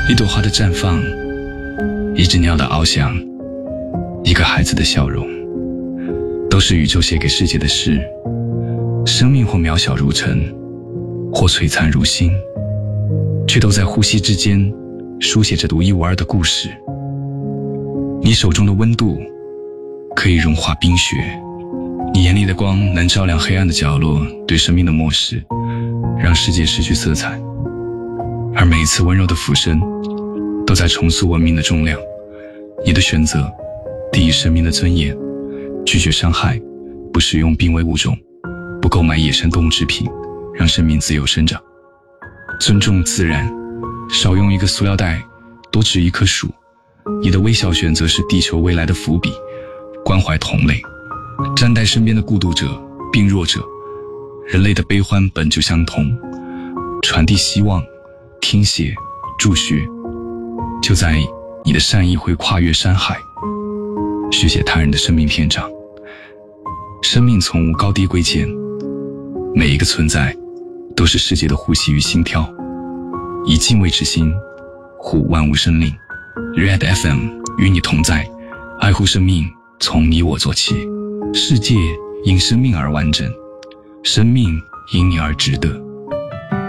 一朵花的绽放，一只鸟的翱翔，一个孩子的笑容，都是宇宙写给世界的诗。生命或渺小如尘，或璀璨如星，却都在呼吸之间书写着独一无二的故事。你手中的温度可以融化冰雪，你眼里的光能照亮黑暗的角落，对生命的漠视让世界失去色彩。而每一次温柔的俯身，都在重塑文明的重量。你的选择第一生命的尊严，拒绝伤害，不使用濒危物种，不购买野生动物制品，让生命自由生长。尊重自然，少用一个塑料袋，多植一棵树。你的微小选择是地球未来的伏笔。关怀同类，善待身边的孤独者、病弱者。人类的悲欢本就相同，传递希望，听写，助学，就在你的善意会跨越山海，续写他人的生命篇章。生命从无高低贵贱，每一个存在都是世界的呼吸与心跳。以敬畏之心护万物生灵。Red FM 与你同在，爱护生命，从你我做起。世界因生命而完整，生命因你而值得。